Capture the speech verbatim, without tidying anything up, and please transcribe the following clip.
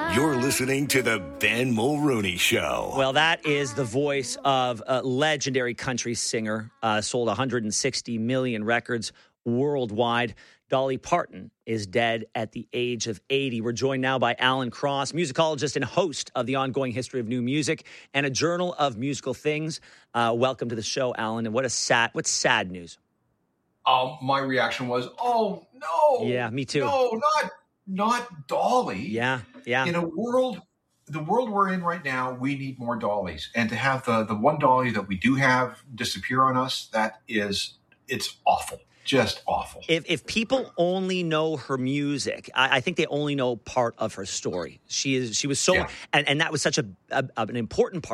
You're listening to the Ben Mulrooney Show. Well, that is the voice of a legendary country singer, uh, sold one hundred sixty million records worldwide. Dolly Parton is dead at the age of eighty. We're joined now by Alan Cross, musicologist and host of the Ongoing History of New Music and a Journal of Musical Things. Uh, welcome to the show, Alan. And what a sad, what's sad news? Um, my reaction was, oh, no. Yeah, me too. No, not not Dolly. Yeah, yeah. In a world, the world we're in right now, we need more Dollys. And to have the, the one Dolly that we do have disappear on us, that is, it's awful. Just awful. If if people only know her music, I, I think they only know part of her story. She is she was so, Yeah. and, and that was such a, a an important part.